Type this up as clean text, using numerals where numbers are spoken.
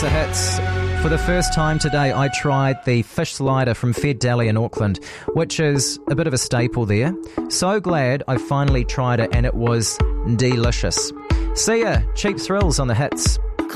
the hits. For the first time today, I tried the fish slider from Fed Deli in Auckland, which is a bit of a staple there. So glad I finally tried it and it was delicious. See ya, Cheap Thrills on the hits.